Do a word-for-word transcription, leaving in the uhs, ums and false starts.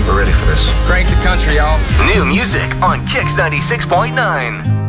We're ready for this. Crank the country, y'all. New music on Kicks ninety-six point nine.